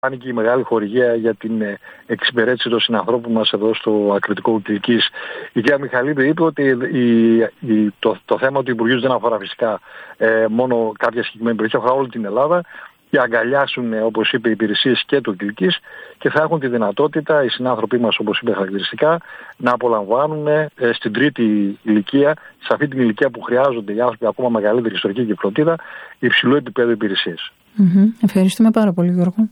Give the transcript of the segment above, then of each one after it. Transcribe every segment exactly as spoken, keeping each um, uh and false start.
και η μεγάλη χορηγία για την εξυπηρέτηση των συνανθρώπων μας εδώ στο ακριτικό Κιλκής. Η κυρία Μιχαλίδη είπε ότι η, η, το, το θέμα του Υπουργείου δεν αφορά φυσικά ε, μόνο κάποια συγκεκριμένη περιοχή, αφορά όλη την Ελλάδα και αγκαλιάσουν, όπως είπε, οι υπηρεσίες και του Κιλκής και θα έχουν τη δυνατότητα οι συνάνθρωποι μας, όπως είπε χαρακτηριστικά, να απολαμβάνουν ε, στην τρίτη ηλικία, σε αυτή την ηλικία που χρειάζονται οι άνθρωποι ακόμα μεγαλύτερη ιστορική και φροντίδα, υψηλού επίπεδου υπηρεσίες. Mm-hmm. Ευχαριστούμε πάρα πολύ, Γιώργο.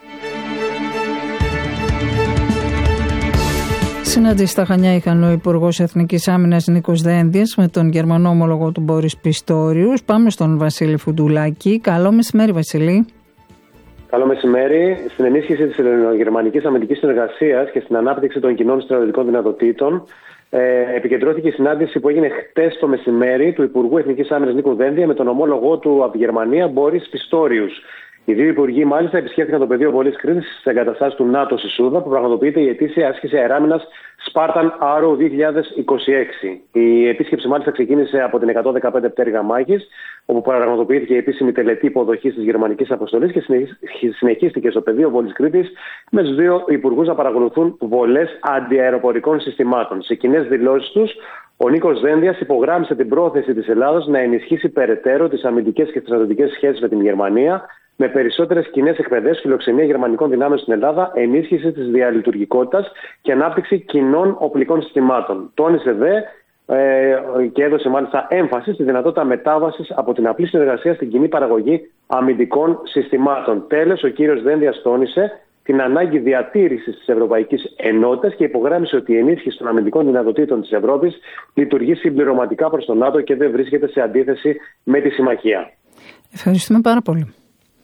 Συνάντηση στα Χανιά είχαν ο Υπουργός Εθνικής Άμυνας Νίκος Δένδιας με τον Γερμανό ομολογό του Μπόρις Πιστόριους. Πάμε στον Βασίλη Φουντουλάκη. Καλό μεσημέρι, Βασίλη. Καλό μεσημέρι. Στην ενίσχυση της ελληνογερμανικής αμυντικής συνεργασίας και στην ανάπτυξη των κοινών στρατιωτικών δυνατοτήτων, ε, επικεντρώθηκε η συνάντηση που έγινε χτες το μεσημέρι του Υπουργού Εθνικής Άμυνας Νίκου Δένδια με τον ομόλογό του από τη Γερμανία Μπόρις Πιστόριους. Οι δύο υπουργοί, μάλιστα, επισκέφθηκαν το πεδίο βολής Κρήτης στις εγκαταστάσεις του ΝΑΤΟ στη Σούδα, που πραγματοποιείται η ετήσια άσκηση αεράμινας Spartan Arrow δύο χιλιάδες είκοσι έξι. Η επίσκεψη, μάλιστα, ξεκίνησε από την εκατόν δεκαπέντε πτέρυγα μάχης, όπου πραγματοποιήθηκε η επίσημη τελετή υποδοχής της γερμανικής αποστολής και συνεχίστηκε στο πεδίο βολής Κρήτης με τους δύο υπουργούς να παρακολουθούν βολές αντιαεροπορικών συστημάτων. Σε κοινές δηλώσεις τους, ο Νίκος Δένδιας υπογράμμισε την πρόθεση της Ελλάδος να ενισχύσει περαιτέρω τις αμυντικές και στρατιωτικές σχέσεις με την Γερμανία, με περισσότερες κοινές εκπαιδεύσεις, φιλοξενία γερμανικών δυνάμεων στην Ελλάδα, ενίσχυση της διαλειτουργικότητας και ανάπτυξη κοινών οπλικών συστημάτων. Τόνισε δε ε, και έδωσε μάλιστα έμφαση στη δυνατότητα μετάβασης από την απλή συνεργασία στην κοινή παραγωγή αμυντικών συστημάτων. Τέλος, ο κύριος Δένδιας τόνισε την ανάγκη διατήρησης της ευρωπαϊκής ενότητας και υπογράμμισε ότι η ενίσχυση των αμυντικών δυνατοτήτων της Ευρώπης λειτουργεί συμπληρωματικά προς τον ΝΑΤΟ και δεν βρίσκεται σε αντίθεση με τη συμμαχία. Ευχαριστούμε πάρα πολύ.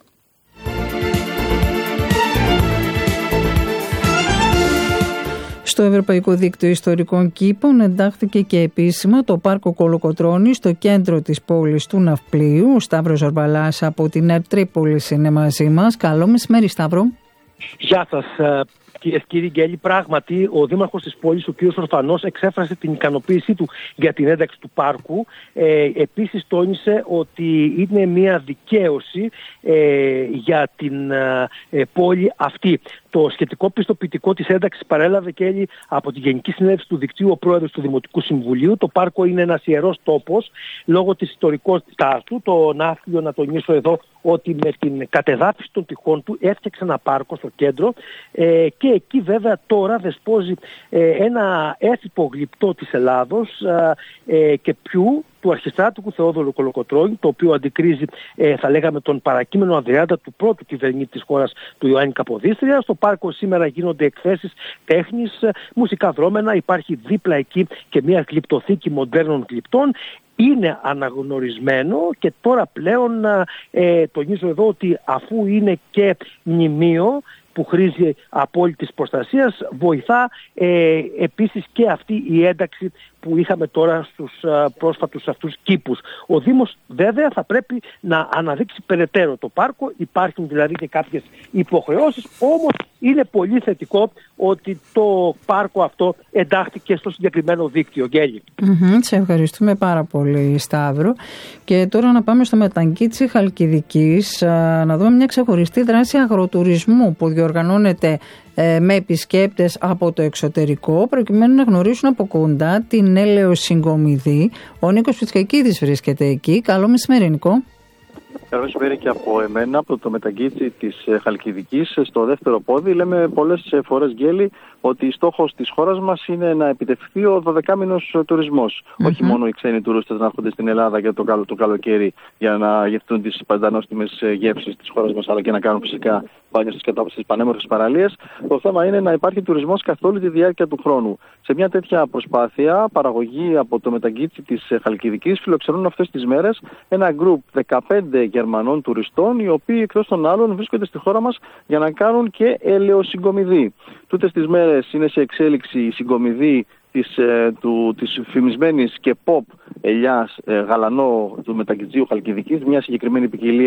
Στο Ευρωπαϊκό Δίκτυο Ιστορικών Κήπων εντάχθηκε και επίσημα το Πάρκο Κολοκοτρώνη στο κέντρο της πόλης του Ναυπλίου. Ο Σταύρος Ζορμπαλάς από την ΕΡΤ Τρίπολης είναι μαζί μας. Καλό μεσημέρι, Σταύρο. Γεια σας. Κυρίες και κύριοι, Γκέλη, πράγματι ο δήμαρχος της πόλης, ο κ. Ορφανός, εξέφρασε την ικανοποίησή του για την ένταξη του πάρκου. Ε, επίσης τόνισε ότι είναι μια δικαίωση ε, για την ε, πόλη αυτή. Το σχετικό πιστοποιητικό της ένταξης παρέλαβε, Κέλλη, από τη Γενική Συνέλευση του Δικτύου ο πρόεδρος του Δημοτικού Συμβουλίου. Το πάρκο είναι ένας ιερός τόπος λόγω της ιστορικότητάς του. Το Ναύπλιο, να τονίσω εδώ, ότι με την κατεδάφιση των τυχών του έφτιαξε ένα πάρκο στο κέντρο ε, και εκεί βέβαια τώρα δεσπόζει ε, ένα έθιμο γλυπτό της Ελλάδος ε, και ποιου του αρχιστράτηγου Θεόδωρου Κολοκοτρώνη, το οποίο αντικρίζει, ε, θα λέγαμε, τον παρακείμενο αδριάντα του πρώτου κυβερνήτη της χώρας, του Ιωάννη Καποδίστρια. Στο πάρκο σήμερα γίνονται εκθέσεις τέχνης, μουσικά δρόμενα, υπάρχει δίπλα εκεί και μια γλυπτοθήκη μοντέρνων γλυπτών. Είναι αναγνωρισμένο και τώρα πλέον ε, τονίζω εδώ ότι αφού είναι και μνημείο που χρήζει απόλυτης προστασίας, βοηθά ε, επίσης και αυτή η ένταξη που είχαμε τώρα στους α, πρόσφατους αυτούς κήπους. Ο Δήμος βέβαια θα πρέπει να αναδείξει περαιτέρω το πάρκο, υπάρχουν δηλαδή και κάποιες υποχρεώσεις, όμως είναι πολύ θετικό ότι το πάρκο αυτό εντάχθηκε στο συγκεκριμένο δίκτυο. Γκέλη. Mm-hmm, σε ευχαριστούμε πάρα πολύ, Σταύρο. Και τώρα να πάμε στο Μεταγκίτσι Χαλκιδικής, να δούμε μια ξεχωριστή δράση αγροτουρισμού που διοργανώνεται με επισκέπτες από το εξωτερικό, προκειμένου να γνωρίσουν από κοντά την ελαιοσυγκομιδή. Ο Νίκος Πιτσικακίδης βρίσκεται εκεί. Καλό μεσημέρι, Νίκο. Καλό μεσημέρι και από εμένα, από το Μεταγκίτσι της Χαλκιδικής. Στο δεύτερο πόδι λέμε πολλές φορές, Γκέλη, ότι στόχος της χώρας μας είναι να επιτευχθεί ο δωδεκάμηνος τουρισμός. Mm-hmm. Όχι μόνο οι ξένοι τουρίστες να έρχονται στην Ελλάδα για το, καλο, το καλοκαίρι για να γευτούν τις παντανόστιμες γεύσεις της χώρας μας, αλλά και να κάνουν φυσικά μπάνιο στις πανέμορφες παραλίες. Το θέμα είναι να υπάρχει τουρισμός καθ' όλη τη διάρκεια του χρόνου. Σε μια τέτοια προσπάθεια, παραγωγή από το Μεταγκίτσι της Χαλκιδικής φιλοξενούν αυτές τις μέρες ένα γκρουπ δεκαπέντε Γερμανών τουριστών, οι οποίοι εκτός των άλλων βρίσκονται στη χώρα μας για να κάνουν και ελαιοσυγκομιδή. Τούτες τις μέρες είναι σε εξέλιξη η συγκομιδή της, ε, του, της φημισμένης και pop ελιάς ε, γαλανό του Μεταγκιτζίου Χαλκιδικής, μια συγκεκριμένη ποικιλία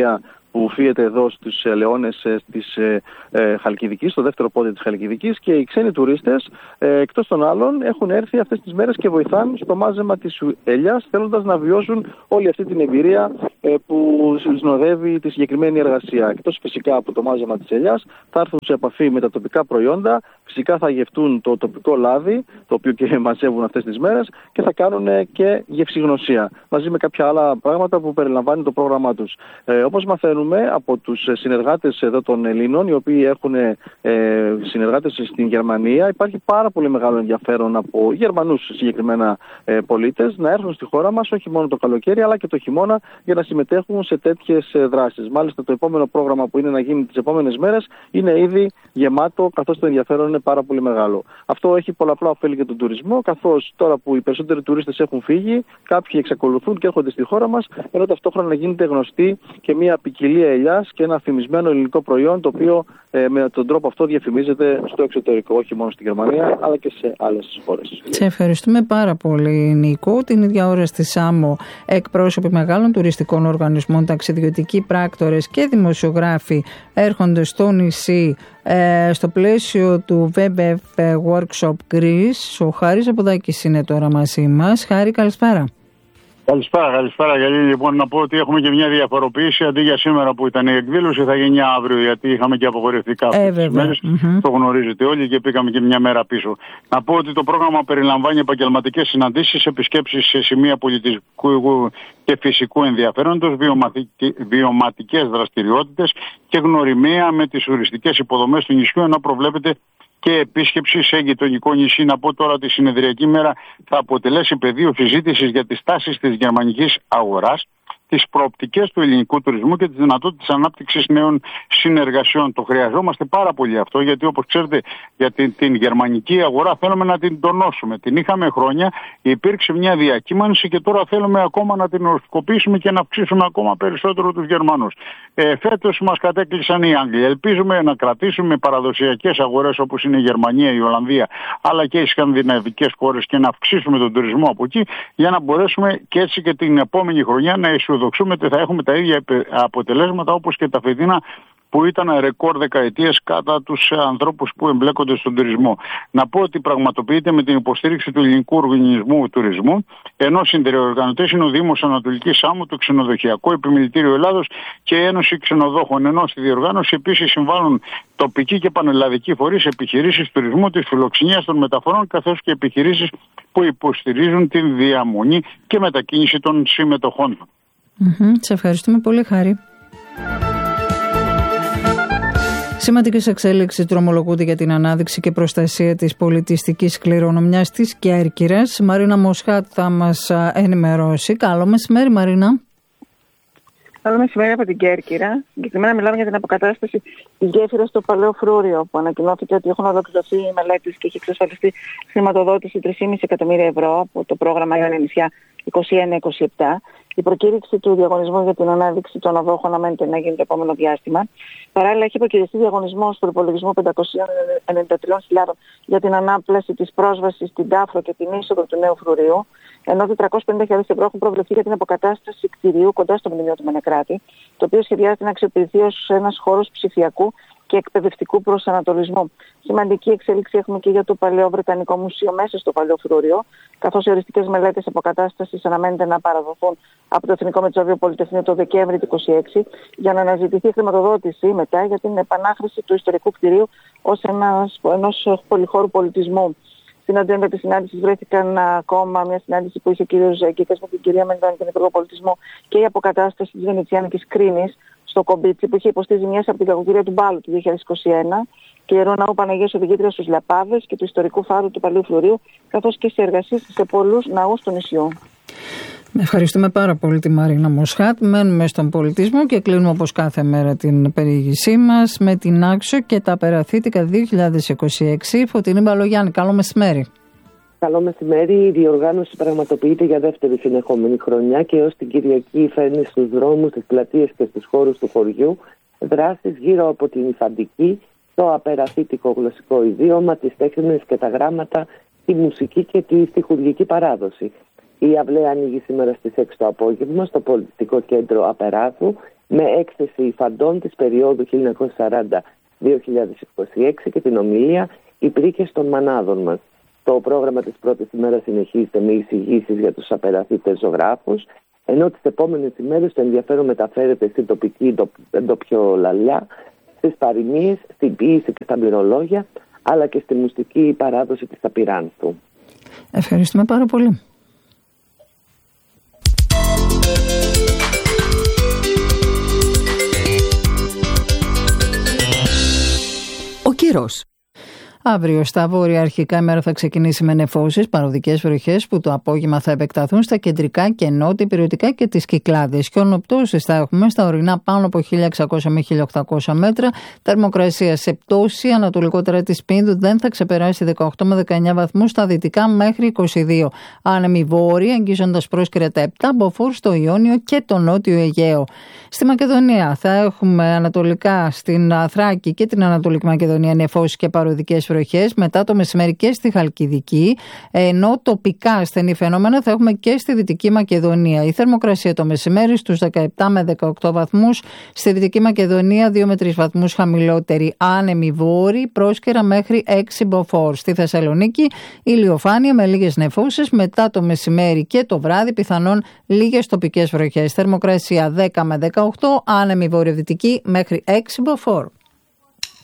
που φύεται εδώ στους ελαιώνες της Χαλκιδικής, στο δεύτερο πόδι της Χαλκιδικής, και οι ξένοι τουρίστες, εκτός των άλλων, έχουν έρθει αυτές τις μέρες και βοηθάνε στο μάζεμα της ελιάς, θέλοντας να βιώσουν όλη αυτή την εμπειρία που συνοδεύει τη συγκεκριμένη εργασία. Εκτός φυσικά από το μάζεμα της ελιάς, θα έρθουν σε επαφή με τα τοπικά προϊόντα, φυσικά θα γευτούν το τοπικό λάδι, το οποίο και μαζεύουν αυτές τις μέρες, και θα κάνουν και γευσηγνωσία, μαζί με κάποια άλλα πράγματα που περιλαμβάνει το πρόγραμμά τους. Ε, όπως μαθαίνουμε από τους συνεργάτες εδώ των Ελλήνων, οι οποίοι έχουν ε, συνεργάτες στην Γερμανία, υπάρχει πάρα πολύ μεγάλο ενδιαφέρον από Γερμανούς συγκεκριμένα ε, πολίτες να έρθουν στη χώρα μας, όχι μόνο το καλοκαίρι αλλά και το χειμώνα, για να συμμετέχουν σε τέτοιες δράσεις. Μάλιστα, το επόμενο πρόγραμμα που είναι να γίνει τις επόμενες μέρες είναι ήδη γεμάτο, καθώς το ενδιαφέρον είναι πάρα πολύ μεγάλο. Αυτό έχει πολλαπλά ωφέλη για τον τουρισμό, καθώς τώρα που οι περισσότεροι τουρίστες έχουν φύγει, κάποιοι εξακολουθούν και έρχονται στη χώρα μας, ενώ ταυτόχρονα γίνεται γνωστή και μια ποικιλία ελιάς και ένα φημισμένο ελληνικό προϊόν, το οποίο ε, με τον τρόπο αυτό διαφημίζεται στο εξωτερικό, όχι μόνο στη Γερμανία, αλλά και σε άλλες χώρες. Σε ευχαριστούμε πάρα πολύ, Νίκο. Την ίδια ώρα στη Σάμο, εκπρόσωποι μεγάλων τουριστικών οργανισμών, ταξιδιωτικοί πράκτορες και δημοσιογράφοι έρχονται στο νησί ε, στο πλαίσιο του βι μπι εφ Workshop Greece. Ο Χάρης Αποδάκης είναι τώρα μαζί μας. Χάρη, καλησπέρα. Καλησπέρα, καλησπέρα. Γιατί λοιπόν να πω ότι έχουμε και μια διαφοροποίηση. Αντί για σήμερα που ήταν η εκδήλωση, θα γίνει αύριο, γιατί είχαμε και απογορευτικά αυτές τις μέρες. Mm-hmm. Το γνωρίζετε όλοι και πήγαμε και μια μέρα πίσω. Να πω ότι το πρόγραμμα περιλαμβάνει επαγγελματικές συναντήσεις, επισκέψεις σε σημεία πολιτιστικού και φυσικού ενδιαφέροντος, βιωματικές δραστηριότητες και γνωριμία με τις τουριστικές υποδομές του νησιού, ενώ προβλέπεται και επίσκεψη σε γειτονικό νησί. Να πω τώρα ότι η συνεδριακή μέρα θα αποτελέσει πεδίο συζήτησης για τις τάσεις της γερμανικής αγοράς, τις προοπτικές του ελληνικού τουρισμού και τις δυνατότητες ανάπτυξης νέων συνεργασιών. Το χρειαζόμαστε πάρα πολύ αυτό, γιατί όπως ξέρετε για την, την γερμανική αγορά θέλουμε να την τονώσουμε. Την είχαμε χρόνια, υπήρξε μια διακύμανση και τώρα θέλουμε ακόμα να την οριστικοποιήσουμε και να αυξήσουμε ακόμα περισσότερο τους Γερμανούς. Ε, φέτος μας κατέκλυσαν οι Άγγλοι. Ελπίζουμε να κρατήσουμε παραδοσιακές αγορές όπως είναι η Γερμανία, η Ολλανδία, αλλά και οι σκανδιναβικές χώρες και να αυξήσουμε τον τουρισμό από εκεί, για να μπορέσουμε και έτσι και την επόμενη χρονιά να αισιοδοξούμε ότι θα έχουμε τα ίδια αποτελέσματα όπως και τα φετινά, που ήταν ρεκόρ δεκαετίες κατά τους ανθρώπους που εμπλέκονται στον τουρισμό. Να πω ότι πραγματοποιείται με την υποστήριξη του Ελληνικού Οργανισμού Τουρισμού, ενώ συντεροοργανωτές είναι ο Δήμος Ανατολικής Σάμου, το Ξενοδοχειακό Επιμελητήριο Ελλάδος και η Ένωση Ξενοδόχων. Ενώ στη διοργάνωση επίσης συμβάλλουν τοπικοί και πανελλαδικοί φορείς, επιχειρήσεις τουρισμού, της φιλοξενίας, των μεταφορών, καθώς και επιχειρήσεις που υποστηρίζουν την διαμονή και μετακίνηση των συμμετοχών. Mm-hmm. Σε ευχαριστούμε πολύ, Χάρη. Σημαντικές εξέλιξεις δρομολογούνται για την ανάδειξη και προστασία της πολιτιστικής κληρονομιάς της Κέρκυρας. Μαρίνα Μοσχάτ θα μας ενημερώσει. Καλό μεσημέρι, Μαρίνα. Καλό μεσημέρι από την Κέρκυρα. Συγκεκριμένα μιλάμε για την αποκατάσταση της γέφυρας στο Παλαιό Φρούριο, που ανακοινώθηκε ότι έχουν ολοκληρωθεί οι μελέτες και έχει εξασφαλιστεί χρηματοδότηση τρία κόμμα πέντε εκατομμύρια ευρώ από το πρόγραμμα Ιωάννη Νησιά είκοσι ένα είκοσι επτά. Η προκήρυξη του διαγωνισμού για την ανάδειξη των οδόχων αναμένεται να γίνει το επόμενο διάστημα. Παράλληλα, έχει προκυριστεί διαγωνισμός του υπολογισμού πεντακόσιες ενενήντα τρεις χιλιάδες για την ανάπλαση της πρόσβασης στην Τάφρο και την είσοδο του Νέου Φρουρίου, ενώ τετρακόσιες πενήντα χιλιάδες ευρώ έχουν προβλεφθεί για την αποκατάσταση κτηρίου κοντά στο μνημείο του Μενεκράτη, το οποίο σχεδιάζεται να αξιοποιηθεί ως ένας χώρος ψηφιακού και εκπαιδευτικού προσανατολισμού. Σημαντική εξέλιξη έχουμε και για το Παλαιό Βρετανικό Μουσείο μέσα στο Παλαιό Φρούριο, καθώς οι οριστικές μελέτες αποκατάστασης αναμένεται να παραδοθούν από το Εθνικό Μετσόβιο Πολυτεχνείο το Δεκέμβρη του είκοσι έξι, για να αναζητηθεί χρηματοδότηση μετά για την επανάχρηση του ιστορικού κτηρίου ως ενός πολυχώρου πολιτισμού. Στην ατζέντα της συνάντησης βρέθηκαν ακόμα μια συνάντηση που είχε ο κ. Γκίκας με την κυρία Μενδώνη, τον Υπουργό Πολιτισμού, και η αποκατάσταση της Βενετσιάνικης Κρίνης στο Κομπίτσι, που είχε υποστεί ζημιές από την κακοκαιρία του Μπάλου του δύο χιλιάδες είκοσι ένα, και Ιερού Ναού Παναγίας Οδηγήτριας στους Λαπάδες και του ιστορικού φάρου του Παλαιού Φρουρίου, καθώς και σε εργασίες σε πολλούς ναούς του νησιού. Ευχαριστούμε πάρα πολύ τη Μαρίνα Μοσχάτ. Μένουμε στον πολιτισμό και κλείνουμε όπως κάθε μέρα την περιήγησή μας με την Άξο και τα Περαθήτικα δύο χιλιάδες είκοσι έξι. Φωτεινή Μπαλογιάννη, καλό μεσημέρι. Καλό μεσημέρι. Η διοργάνωση πραγματοποιείται για δεύτερη συνεχόμενη χρονιά και έως την Κυριακή φέρνει στους δρόμους, στις πλατείες και στους χώρους του χωριού δράσεις γύρω από την υφαντική, το απεραθήτικο γλωσσικό ιδίωμα, τις τέχνες και τα γράμματα, τη μουσική και τη στιχουργική παράδοση. Η αυλαία ανοίγει σήμερα στις έξι το απόγευμα στο Πολιτιστικό Κέντρο Απεράθου. με έκθεση υφαντών της περίοδου χίλια εννιακόσια σαράντα με δύο χιλιάδες είκοσι έξι και την ομιλία «Οι πρίκες των μανάδων μας». Το πρόγραμμα της πρώτης ημέρας συνεχίζεται με εισηγήσεις για τους απεραθήτες ζωγράφους, ενώ τις επόμενες ημέρες το ενδιαφέρον μεταφέρεται στην τοπική ντοπιολαλιά, στις παροιμίες, στην ποίηση και στα μυρολόγια, αλλά και στη μουστική παράδοση της Απειράνθου. Ευχαριστούμε πάρα πολύ. Ο καιρός. Αύριο στα βόρεια αρχικά η μέρα θα ξεκινήσει με νεφώσεις, παροδικές βροχές που το απόγευμα θα επεκταθούν στα κεντρικά και νότια περιοτικά και τις Κυκλάδες. Χιονοπτώσεις θα έχουμε στα ορεινά πάνω από χίλια εξακόσια με χίλια οκτακόσια μέτρα. Θερμοκρασία σε πτώση ανατολικότερα της Πίνδου δεν θα ξεπεράσει δεκαοκτώ με δεκαεννιά βαθμούς, στα δυτικά μέχρι είκοσι δύο. Άνεμοι βόρειοι αγγίζοντας πρόσκαιρα τα επτά, μποφόρ στο Ιόνιο και το νότιο Αιγαίο. Στη Μακεδονία θα έχουμε ανατολικά στην Θράκη και την Ανατολική Μακεδονία νεφώσεις και παροδικές βροχές, μετά το μεσημέρι και στη Χαλκιδική, ενώ τοπικά ασθενή φαινόμενα θα έχουμε και στη Δυτική Μακεδονία. Η θερμοκρασία το μεσημέρι στους δεκαεπτά με δεκαοκτώ βαθμούς, στη Δυτική Μακεδονία δύο με τρεις βαθμούς χαμηλότερη, άνεμοι βόρειοι, πρόσκαιρα μέχρι έξι μποφόρ. Στη Θεσσαλονίκη ηλιοφάνεια με λίγες νεφώσεις, μετά το μεσημέρι και το βράδυ πιθανόν λίγες τοπικές βροχές. Θερμοκρασία δέκα με δεκαοκτώ, άνεμοι βορειοδυτική μέχρι έξι μποφόρ.